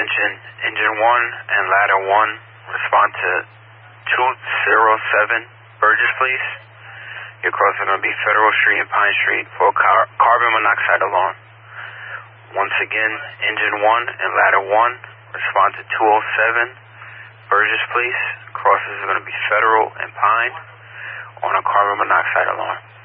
attention, Engine 1 and Ladder 1, respond to 207 Burgess, please. Your cross is going to be Federal Street and Pine Street for a carbon monoxide alarm. Once again, Engine 1 and Ladder 1, respond to 207 Burgess, please. Crosses are going to be Federal and Pine on a carbon monoxide alarm.